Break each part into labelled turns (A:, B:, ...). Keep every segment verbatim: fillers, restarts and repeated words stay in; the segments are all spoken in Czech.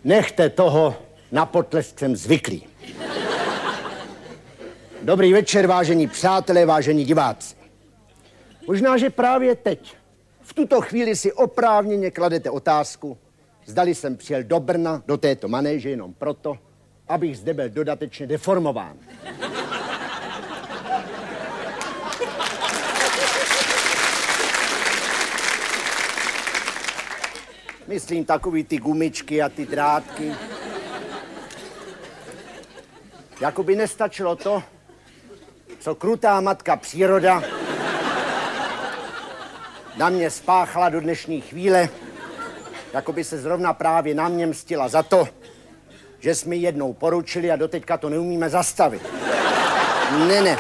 A: Nechte toho, na potlesk jsem zvyklý. Dobrý večer, vážení přátelé, vážení diváci. Možná, že právě teď, v tuto chvíli si oprávněně kladete otázku, zdali jsem přijel do Brna, do této manéže jenom proto, abych zde byl dodatečně deformován. Myslím takový ty gumičky a ty drátky. Jakoby nestačilo to, co krutá matka příroda na mě spáchala do dnešní chvíle, jakoby se zrovna právě na mě mstila za to, že jsme jednou poručili a doteďka to neumíme zastavit. Ne, ne.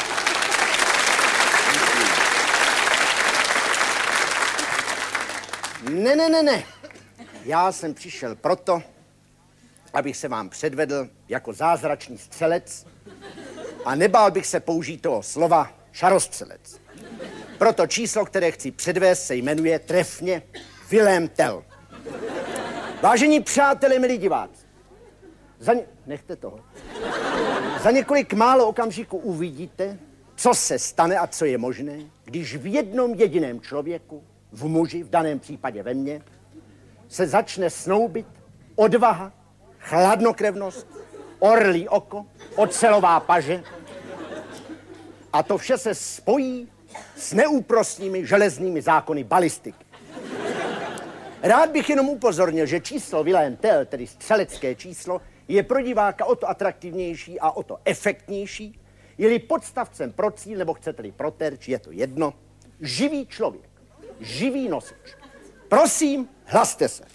A: Ne, ne, ne, ne. Já jsem přišel proto, abych se vám předvedl jako zázračný střelec a nebál bych se použít toho slova šarostřelec. Proto číslo, které chci předvést, se jmenuje trefně Vilém Tell. Vážení přátelé, milí diváci, za ně... nechte toho. Za několik málo okamžiků uvidíte, co se stane a co je možné, když v jednom jediném člověku, v muži, v daném případě ve mně, se začne snoubit odvaha, chladnokrevnost, orlí oko, ocelová paže. A to vše se spojí s neúprosnými železnými zákony balistiky. Rád bych jenom upozornil, že číslo Vilém Tell, tedy střelecké číslo, je pro diváka o to atraktivnější a o to efektnější, je-li podstavcem pro cíl, nebo chcete-li pro terč, je to jedno, živý člověk, živý nosič. Prosím, hlaste se.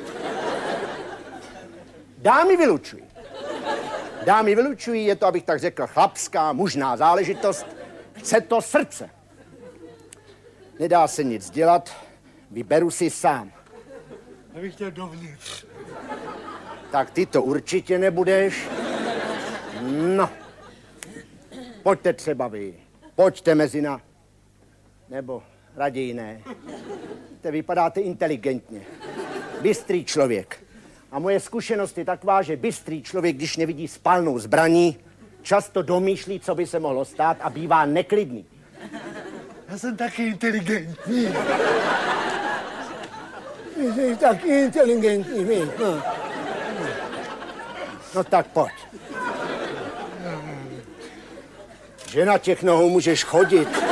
A: Dámy vylučují. Dámy vylučují, je to, abych tak řekl, chlapská, mužná záležitost. Chce to srdce. Nedá se nic dělat, vyberu si sám.
B: Já bych chtěl dovnitř.
A: Tak ty to určitě nebudeš. No. Pojďte třeba vy. Pojďte mezi na... Nebo raději ne. Te vypadáte inteligentně. Bystrý člověk. A moje zkušenost je taková, že bystrý člověk, když nevidí spalnou zbraní, často domýšlí, co by se mohlo stát a bývá neklidný.
B: Já jsem taky inteligentní.
A: Jsi taky inteligentní, vy. No. No tak pojď. Že na těch nohou můžeš chodit.